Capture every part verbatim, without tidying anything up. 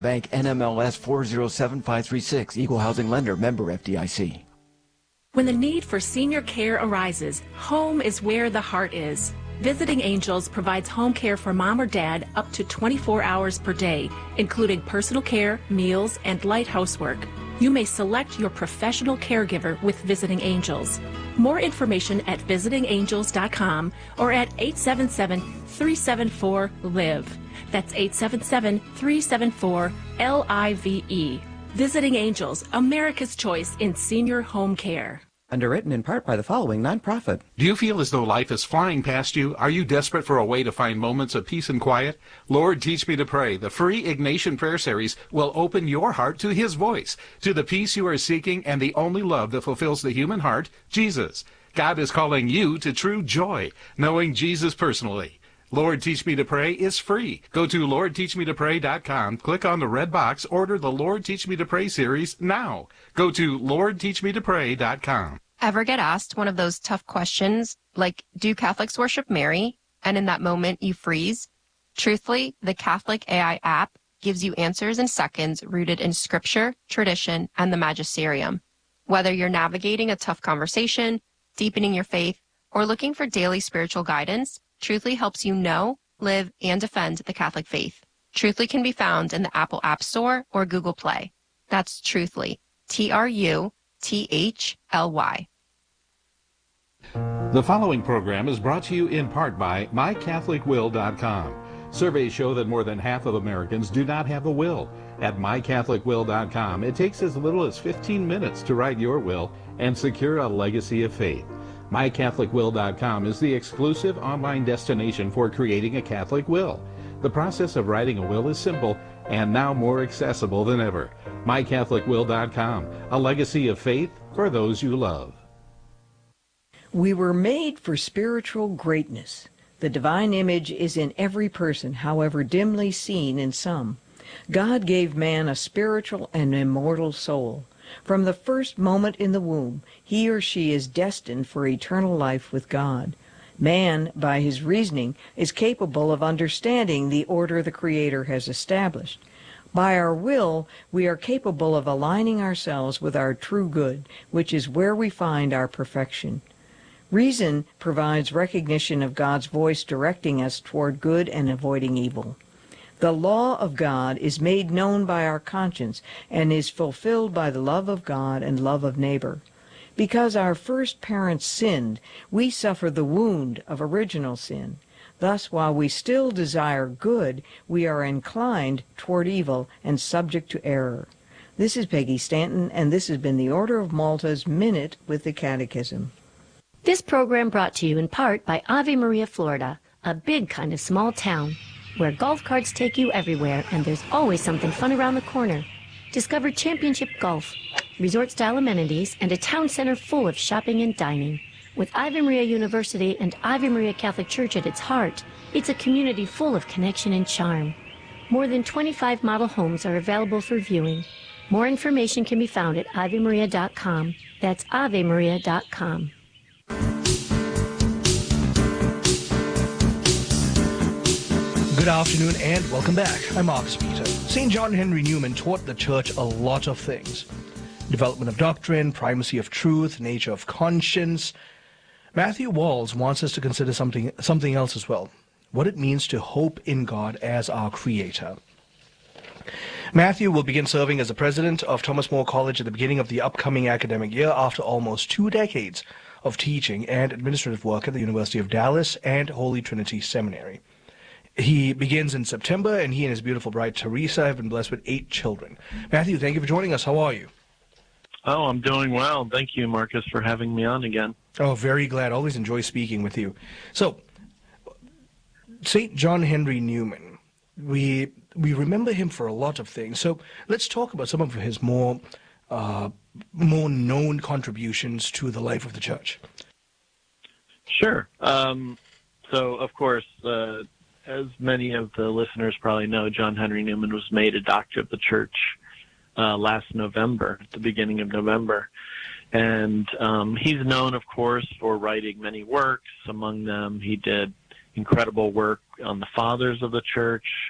Bank N M L S four zero seven five three six, Equal Housing Lender, member F D I C. When the need for senior care arises, home is where the heart is. Visiting Angels provides home care for mom or dad up to twenty-four hours per day, including personal care, meals, and light housework. You may select your professional caregiver with Visiting Angels. More information at visiting angels dot com or at eight seven seven, three seven four, L I V E. That's eight seven seven, three seven four, L I V E. Visiting Angels, America's choice in senior home care. Underwritten in part by the following nonprofit. Do you feel as though life is flying past you? Are you desperate for a way to find moments of peace and quiet? Lord, Teach Me to Pray, the free Ignatian Prayer Series, will open your heart to His voice, to the peace you are seeking and the only love that fulfills the human heart, Jesus. God is calling you to true joy, knowing Jesus personally. Lord, Teach Me to Pray is free. Go to lord teach me to pray dot com, click on the red box, order the Lord Teach Me to Pray series now. Go to lord teach me to pray dot com. Ever get asked one of those tough questions, like, do Catholics worship Mary? And in that moment, you freeze? Truthfully, the Catholic A I app gives you answers in seconds rooted in scripture, tradition, and the magisterium. Whether you're navigating a tough conversation, deepening your faith, or looking for daily spiritual guidance, Truthfully helps you know, live, and defend the Catholic faith. Truthfully can be found in the Apple App Store or Google Play. That's Truthfully, T R U T H L Y. The following program is brought to you in part by my catholic will dot com. Surveys show that more than half of Americans do not have a will. At my catholic will dot com, it takes as little as fifteen minutes to write your will and secure a legacy of faith. my catholic will dot com is the exclusive online destination for creating a Catholic will. The process of writing a will is simple and now more accessible than ever. my catholic will dot com, a legacy of faith for those you love. We were made for spiritual greatness. The divine image is in every person, however dimly seen in some. God gave man a spiritual and immortal soul. From the first moment in the womb, he or she is destined for eternal life with God. Man, by his reasoning, is capable of understanding the order the Creator has established. By our will, we are capable of aligning ourselves with our true good, which is where we find our perfection. Reason provides recognition of God's voice directing us toward good and avoiding evil. The law of God is made known by our conscience and is fulfilled by the love of God and love of neighbor. Because our first parents sinned, we suffer the wound of original sin. Thus, while we still desire good, we are inclined toward evil and subject to error. This is Peggy Stanton, and this has been the Order of Malta's Minute with the Catechism. This program brought to you in part by Ave Maria, Florida, a big kind of small town where golf carts take you everywhere and there's always something fun around the corner. Discover championship golf, resort-style amenities, and a town center full of shopping and dining. With Ave Maria University and Ave Maria Catholic Church at its heart, it's a community full of connection and charm. More than twenty-five model homes are available for viewing. More information can be found at ave maria dot com. That's ave maria dot com. Good afternoon and welcome back. I'm Marcus Peter. Saint John Henry Newman taught the church a lot of things. Development of doctrine, primacy of truth, nature of conscience. Matthew Walls wants us to consider something, something else as well. What it means to hope in God as our Creator. Matthew will begin serving as the president of Thomas More College at the beginning of the upcoming academic year after almost two decades of teaching and administrative work at the University of Dallas and Holy Trinity Seminary. He begins in September, and he and his beautiful bride, Teresa, have been blessed with eight children. Matthew, thank you for joining us. How are you? Oh, I'm doing well. Thank you, Marcus, for having me on again. Oh, very glad. Always enjoy speaking with you. So, Saint John Henry Newman, we we remember him for a lot of things. So let's talk about some of his more uh, more known contributions to the life of the Church. Sure. Um, so, of course, uh, as many of the listeners probably know, John Henry Newman was made a Doctor of the Church uh, last November, at the beginning of November. And um, he's known, of course, for writing many works. Among them, he did incredible work on the Fathers of the Church. He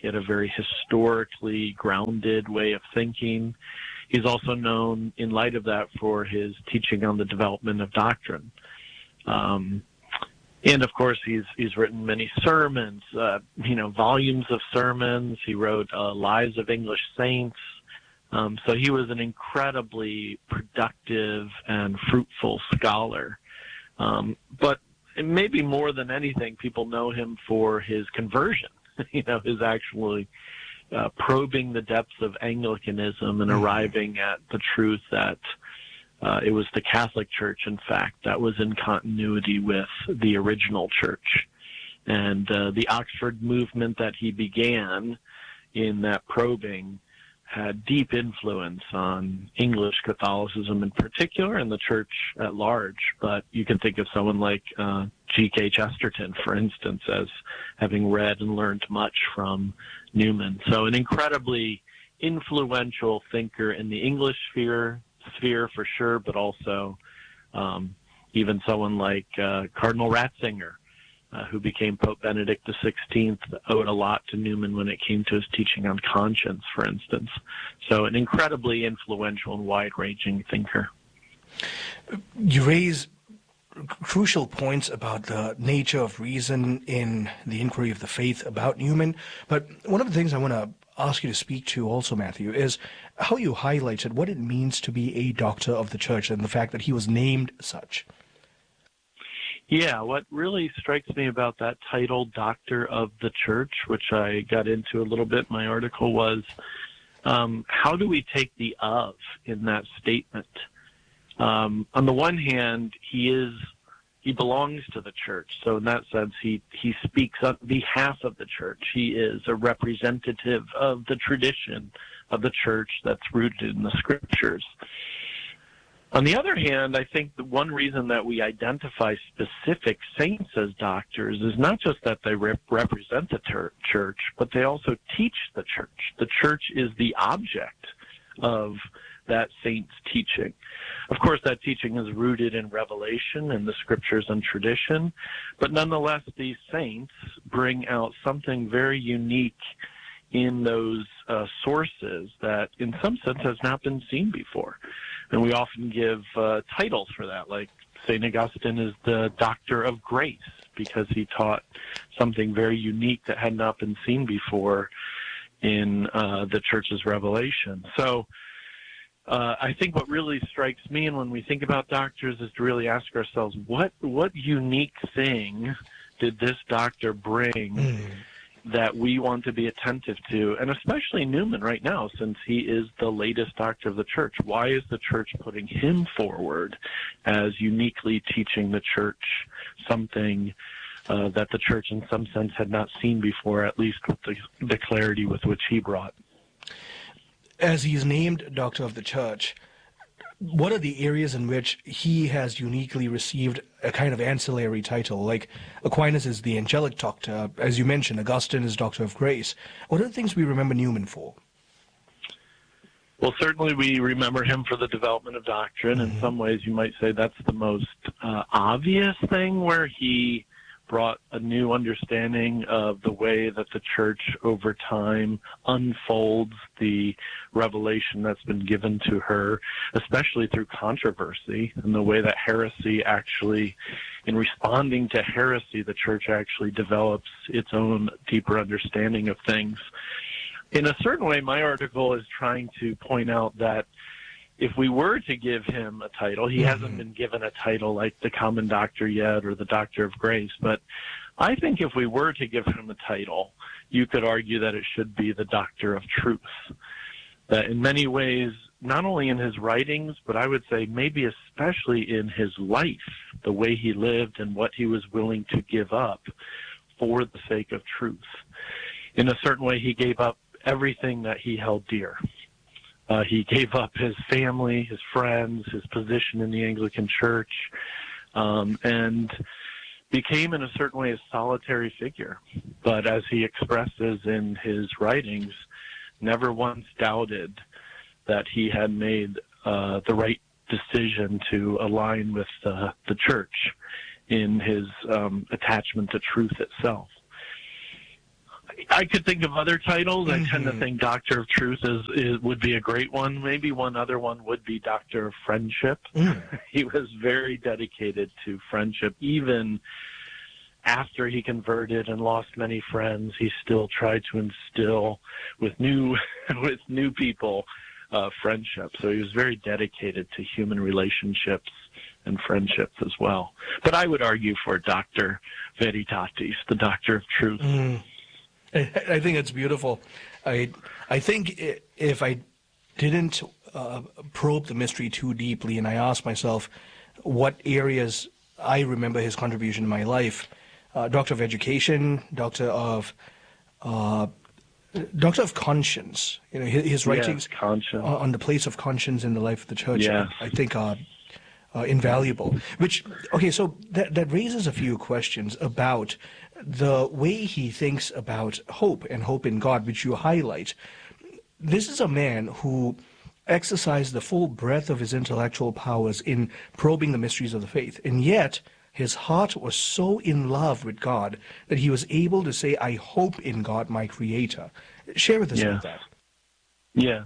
He had a very historically grounded way of thinking. He's also known, in light of that, for his teaching on the development of doctrine. Um, and, of course, he's he's written many sermons, uh, you know, volumes of sermons. He wrote uh, Lives of English Saints. Um, so he was an incredibly productive and fruitful scholar. Um, but maybe more than anything, people know him for his conversion, you know, his actually uh, probing the depths of Anglicanism and arriving at the truth that uh, it was the Catholic Church, in fact, that was in continuity with the original church. And uh, the Oxford movement that he began in that probing had deep influence on English Catholicism in particular and the church at large. But you can think of someone like uh, G K Chesterton, for instance, as having read and learned much from Newman. So an incredibly influential thinker in the English sphere, sphere for sure, but also um, even someone like uh, Cardinal Ratzinger, Uh, who became Pope Benedict the sixteenth, owed a lot to Newman when it came to his teaching on conscience, for instance. So an incredibly influential and wide-ranging thinker. You raise crucial points about the nature of reason in the inquiry of the faith about Newman, but one of the things I want to ask you to speak to also, Matthew, is how you highlighted what it means to be a doctor of the church and the fact that he was named such. Yeah, what really strikes me about that title, Doctor of the Church, which I got into a little bit in my article, was um, how do we take the of in that statement? Um, on the one hand, he is he belongs to the church, so in that sense, he, he speaks on behalf of the church. He is a representative of the tradition of the church that's rooted in the scriptures. On the other hand, I think the one reason that we identify specific saints as doctors is not just that they rep- represent the ter- church, but they also teach the church. The church is the object of that saint's teaching. Of course, that teaching is rooted in revelation and the scriptures and tradition, but nonetheless, these saints bring out something very unique in those uh, sources that in some sense has not been seen before. And we often give uh, titles for that, like Saint Augustine is the Doctor of Grace because he taught something very unique that had not been seen before in uh, the church's revelation. So uh, I think what really strikes me, and when we think about doctors, is to really ask ourselves, what what unique thing did this doctor bring mm. that we want to be attentive to, and especially Newman right now, since he is the latest doctor of the church. Why is the church putting him forward as uniquely teaching the church something uh, that the church in some sense had not seen before, at least with the, the clarity with which he brought? As he's named Doctor of the Church, what are the areas in which he has uniquely received a kind of ancillary title? Like Aquinas is the angelic doctor, as you mentioned, Augustine is Doctor of Grace. What are the things we remember Newman for? Well, certainly we remember him for the development of doctrine. Mm-hmm. In some ways, you might say that's the most uh, obvious thing, where he brought a new understanding of the way that the church over time unfolds the revelation that's been given to her, especially through controversy, and the way that heresy actually, in responding to heresy, the church actually develops its own deeper understanding of things. In a certain way, my article is trying to point out that if we were to give him a title, he mm-hmm. hasn't been given a title like the Common Doctor yet or the Doctor of Grace, but I think if we were to give him a title, you could argue that it should be the Doctor of Truth. That in many ways, not only in his writings, but I would say maybe especially in his life, the way he lived and what he was willing to give up for the sake of truth. In a certain way, he gave up everything that he held dear. Uh, he gave up his family, his friends, his position in the Anglican Church, um, and became in a certain way a solitary figure. But as he expresses in his writings, never once doubted that he had made uh, the right decision to align with uh, the church in his um, attachment to truth itself. I could think of other titles. Mm-hmm. I tend to think Doctor of Truth is, is would be a great one. Maybe one other one would be Doctor of Friendship. Mm. He was very dedicated to friendship. Even after he converted and lost many friends, he still tried to instill with new with new people uh, friendship. So he was very dedicated to human relationships and friendships as well. But I would argue for Doctor Veritatis, the Doctor of Truth. Mm. I, I think it's beautiful. I I think if I didn't uh, probe the mystery too deeply, and I asked myself what areas I remember his contribution in my life, uh, Doctor of Education, Doctor of uh, Doctor of Conscience, you know, his, his writings yes, conscience. on the place of conscience in the life of the church, yes. I, I think are uh, invaluable. Which, okay, so that, that raises a few questions about the way he thinks about hope and hope in God, which you highlight. This is a man who exercised the full breadth of his intellectual powers in probing the mysteries of the faith, and yet his heart was so in love with God that he was able to say, I hope in God, my Creator. Share with us yeah. about that. Yes.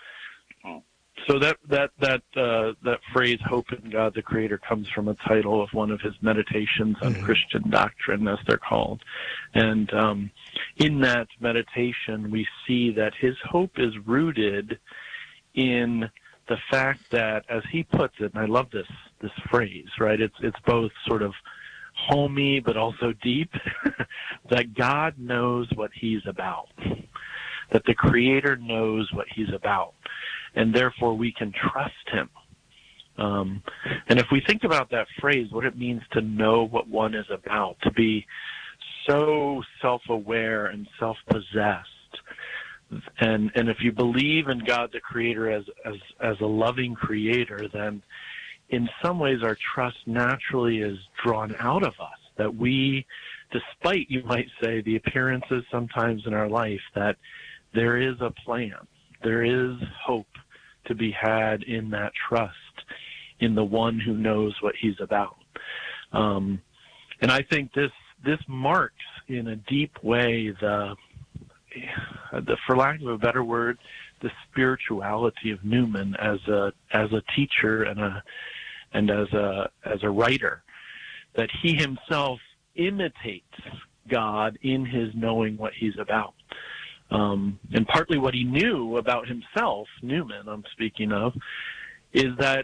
So that that that uh, that phrase "hope in God the Creator" comes from a title of one of his meditations on mm-hmm. Christian doctrine, as they're called. And um, in that meditation, we see that his hope is rooted in the fact that, as he puts it, and I love this this phrase, right? It's it's both sort of homey but also deep. That God knows what He's about. That the Creator knows what He's about. And therefore we can trust Him. Um, and if we think about that phrase, what it means to know what one is about, to be so self-aware and self-possessed, and and if you believe in God the Creator as as as a loving Creator, then in some ways our trust naturally is drawn out of us. That we, despite, you might say, the appearances sometimes in our life, that there is a plan. There is hope to be had in that trust in the one who knows what He's about. Um, and I think this this marks in a deep way the, the, for lack of a better word, the spirituality of Newman as a as a teacher and a and as a as a writer. That he himself imitates God in his knowing what He's about. Um, and partly what he knew about himself, Newman I'm speaking of, is that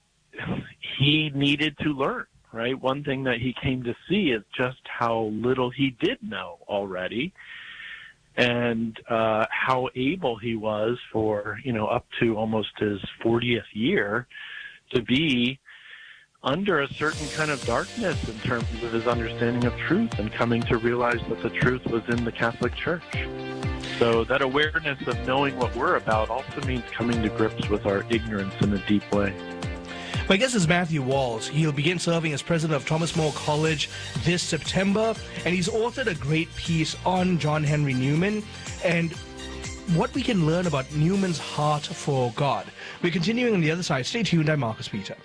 he needed to learn, right? One thing that he came to see is just how little he did know already, and uh, how able he was for, you know, up to almost his fortieth year to be under a certain kind of darkness in terms of his understanding of truth and coming to realize that the truth was in the Catholic Church. So that awareness of knowing what we're about also means coming to grips with our ignorance in a deep way. My guest is Matthew Walls. He'll begin serving as president of Thomas More College this September, and he's authored a great piece on John Henry Newman and what we can learn about Newman's heart for God. We're continuing on the other side. Stay tuned. I'm Marcus Peter.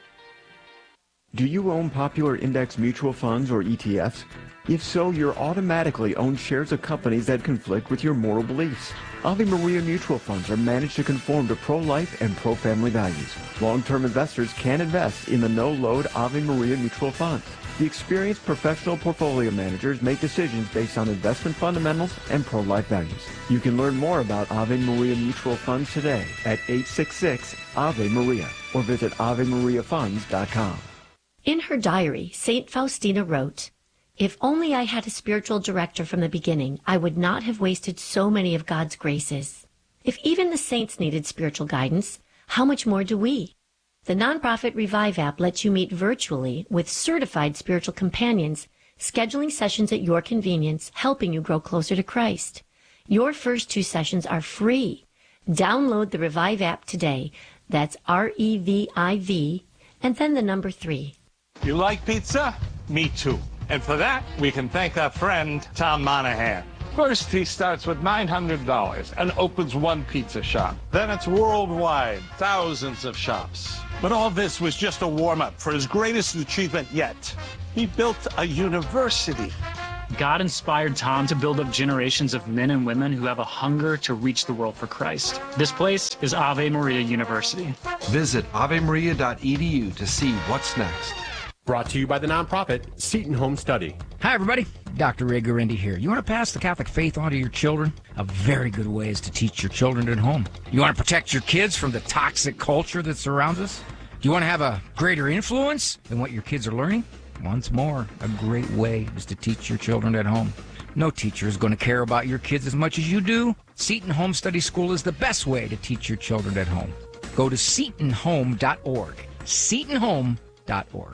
Do you own popular index mutual funds or E T Fs? If so, you're automatically own shares of companies that conflict with your moral beliefs. Ave Maria mutual funds are managed to conform to pro-life and pro-family values. Long-term investors can invest in the no-load Ave Maria mutual funds. The experienced professional portfolio managers make decisions based on investment fundamentals and pro-life values. You can learn more about Ave Maria mutual funds today at eight six six Ave Maria or visit ave maria funds dot com. In her diary, Saint Faustina wrote, "If only I had a spiritual director from the beginning, I would not have wasted so many of God's graces. If even the saints needed spiritual guidance, how much more do we?" The nonprofit Revive app lets you meet virtually with certified spiritual companions, scheduling sessions at your convenience, helping you grow closer to Christ. Your first two sessions are free. Download the Revive app today. That's R E V I V, and then the number three. You like pizza? Me too. And for that, we can thank our friend, Tom Monahan. First, he starts with nine hundred dollars and opens one pizza shop. Then it's worldwide, thousands of shops. But all this was just a warm-up for his greatest achievement yet. He built a university. God inspired Tom to build up generations of men and women who have a hunger to reach the world for Christ. This place is Ave Maria University. Visit ave maria dot e d u to see what's next. Brought to you by the nonprofit Seton Home Study. Hi, everybody. Doctor Ray Guarendi here. You want to pass the Catholic faith on to your children? A very good way is to teach your children at home. You want to protect your kids from the toxic culture that surrounds us? Do you want to have a greater influence than what your kids are learning? Once more, a great way is to teach your children at home. No teacher is going to care about your kids as much as you do. Seton Home Study School is the best way to teach your children at home. Go to seton home dot org. seton home dot org.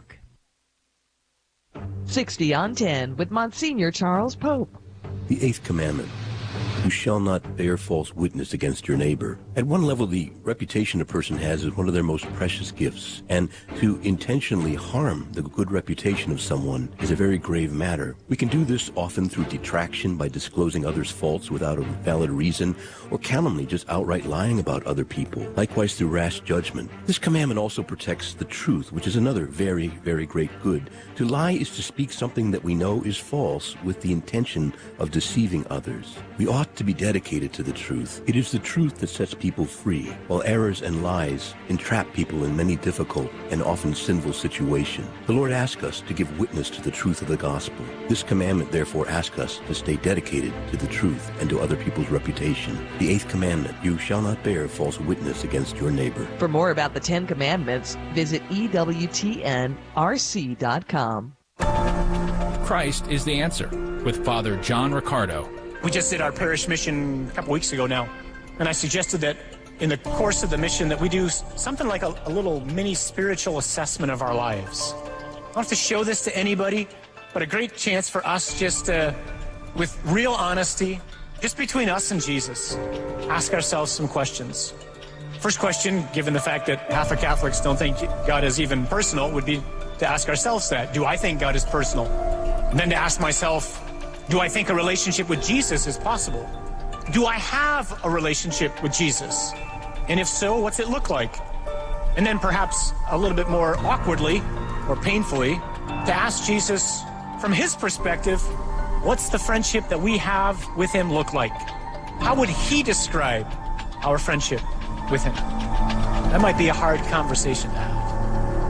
sixty on ten with Monsignor Charles Pope. The eighth commandment. You shall not bear false witness against your neighbor. At one level, the reputation a person has is one of their most precious gifts, and to intentionally harm the good reputation of someone is a very grave matter. We can do this often through detraction by disclosing others' faults without a valid reason, or calumny, just outright lying about other people. Likewise through rash judgment. This commandment also protects the truth, which is another very, very great good. To lie is to speak something that we know is false with the intention of deceiving others. We ought to be dedicated to the truth. It is the truth that sets people free, while errors and lies entrap people in many difficult and often sinful situations. The Lord asks us to give witness to the truth of the gospel. This commandment therefore asks us to stay dedicated to the truth and to other people's reputation. The eighth commandment, you shall not bear false witness against your neighbor. For more about the Ten Commandments, visit E W T N R C dot com. Christ is the answer with Father John Riccardo. We just did our parish mission a couple weeks ago now, and I suggested that in the course of the mission that we do something like a, a little mini spiritual assessment of our lives. I don't have to show this to anybody, but a great chance for us just to, with real honesty, just between us and Jesus, ask ourselves some questions. First question, given the fact that half of Catholics don't think God is even personal, would be to ask ourselves that. Do I think God is personal? And then to ask myself, do I think a relationship with Jesus is possible? Do I have a relationship with Jesus? And if so, what's it look like? And then perhaps a little bit more awkwardly or painfully, to ask Jesus from his perspective, what's the friendship that we have with him look like? How would he describe our friendship with him? That might be a hard conversation to have.